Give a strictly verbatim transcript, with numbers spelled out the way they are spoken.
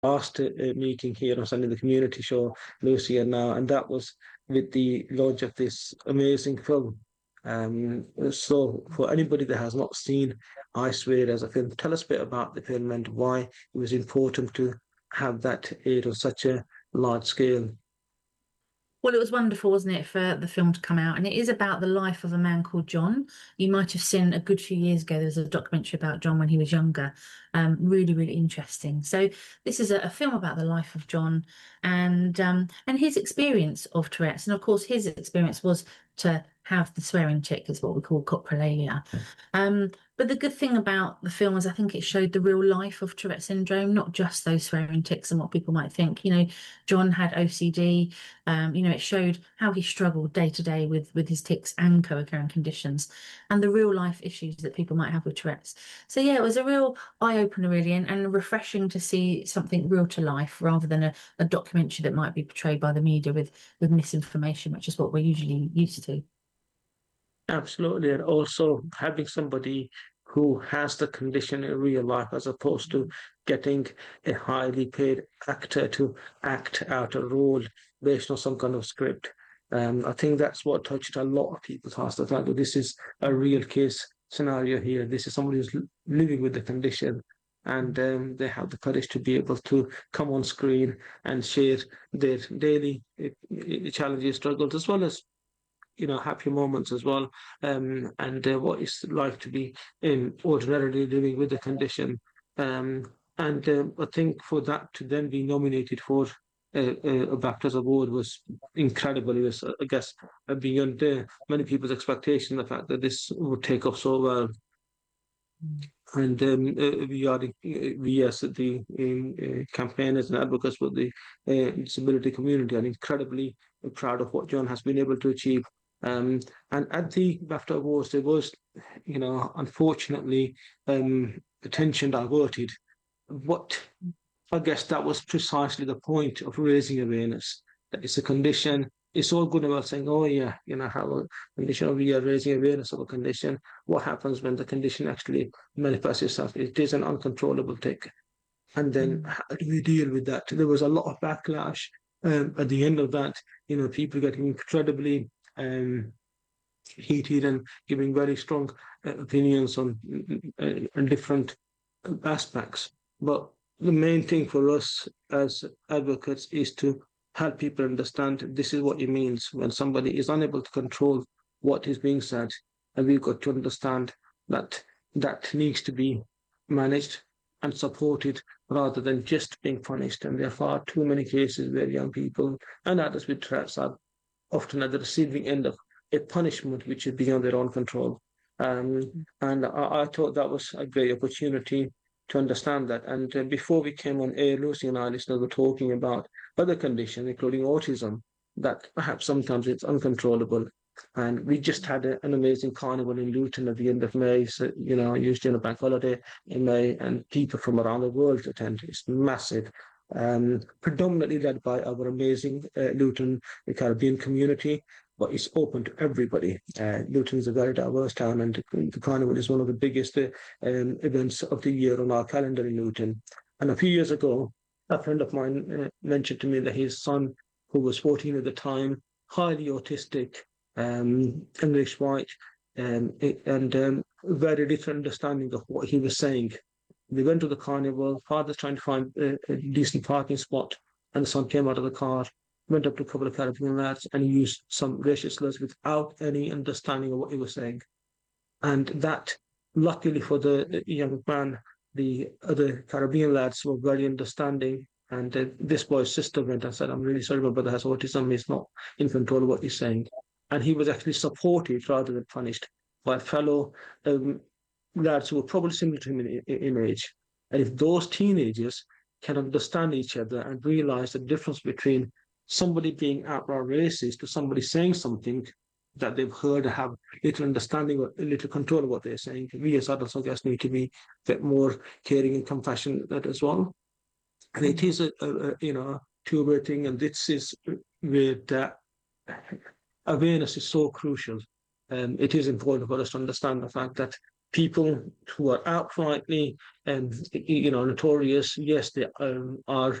last uh, meeting here on Sunday, the community show, Lucy and Now, and that was with the launch of this amazing film. Um, so, for anybody that has not seen I Swear as a film, tell us a bit about the film and why it was important to have that aired on such a large scale. Well, it was wonderful, wasn't it, for the film to come out? And it is about the life of a man called John. You might have seen a good few years ago, there was a documentary about John when he was younger. Um, really, really interesting. So this is a, a film about the life of John and um, and his experience of Tourette's. And of course, his experience was to have the swearing tick, is what we call coprolalia. Um, but the good thing about the film is I think it showed the real life of Tourette syndrome, not just those swearing tics and what people might think. You know, John had O C D. Um, you know, it showed how he struggled day to day with with his tics and co-occurring conditions, and the real life issues that people might have with Tourette's. So yeah, it was a real eye opener, really, and, and refreshing to see something real to life rather than a, a documentary that might be portrayed by the media with with misinformation, which is what we're usually used to. Absolutely, and also having somebody who has the condition in real life as opposed to getting a highly paid actor to act out a role based on some kind of script. Um, I think that's what touched a lot of people's hearts. The fact that this is a real case scenario here. This is somebody who's living with the condition, and um, they have the courage to be able to come on screen and share their daily uh, challenges, struggles, as well as you know happy moments as well, um, and uh, what it's like to be um, ordinarily living with the condition. Um, and um, I think for that to then be nominated for uh, uh, a BAFTAs award was incredible. It was, uh, I guess, uh, beyond uh, many people's expectation. The fact that this would take off so well, and um, uh, we are uh, we as the um, uh, campaigners and advocates for the uh, disability community are incredibly proud of what John has been able to achieve. Um, and at the BAFTA Awards, there was, you know, unfortunately, um, attention diverted. What I guess that was precisely the point of raising awareness. That it's a condition. It's all good about saying, "Oh yeah, you know, have a condition," or we are raising awareness of a condition. What happens when the condition actually manifests itself? It is an uncontrollable tick, and then Mm. how do we deal with that? There was a lot of backlash um, at the end of that. You know, people getting incredibly um, heated and giving very strong uh, opinions on uh, on different aspects. But the main thing for us as advocates is to help people understand this is what it means when somebody is unable to control what is being said. And we've got to understand that that needs to be managed and supported rather than just being punished. And there are far too many cases where young people and others with threats are often at the receiving end of a punishment which is beyond their own control. Um, and I, I thought that was a great opportunity to understand that. And uh, before we came on air, Lucy and I, listeners, were talking about other conditions, including autism, that perhaps sometimes it's uncontrollable. And we just had a, an amazing carnival in Luton at the end of May, so, you know, usually on a bank holiday in May, and people from around the world attend. It's massive. Um, predominantly led by our amazing uh, Luton Caribbean community, but it's open to everybody. Uh, Luton is a very diverse town, and the Carnival is one of the biggest uh, um, events of the year on our calendar in Luton. And a few years ago, a friend of mine uh, mentioned to me that his son, who was fourteen at the time, highly autistic, um, English white, um, and um, very different understanding of what he was saying. We went to the carnival. Father's trying to find a, a decent parking spot, and the son came out of the car, went up to a couple of Caribbean lads, and he used some racial slurs without any understanding of what he was saying. And that, luckily for the young man, the other Caribbean lads were very understanding. And uh, this boy's sister went and said, "I'm really sorry, my brother has autism. He's not in control of what he's saying." And he was actually supported rather than punished by fellow um, lads who were probably similar to him in, in age. And if those teenagers can understand each other and realize the difference between somebody being outright racist to somebody saying something that they've heard, have little understanding or little control of what they're saying, we as adults, I guess, need to be a bit more caring and compassionate as well. And it is a, a, a you know two-way thing, and this is where that awareness is so crucial. Um, it is important for us to understand the fact that people who are outrightly, um, you know, notorious. Yes, they um, are